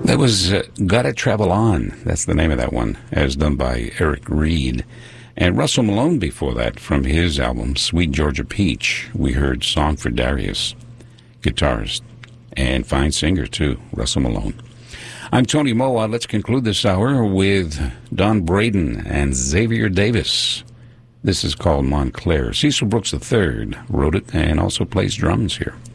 That was Gotta Travel On. That's the name of that one, as done by Eric Reed. And Russell Malone before that, from his album, Sweet Georgia Peach, we heard Song for Darius. Guitarist and fine singer, too, Russell Malone. I'm Tony Moa. Let's conclude this hour with Don Braden and Xavier Davis. This is called Montclair. Cecil Brooks III wrote it and also plays drums here.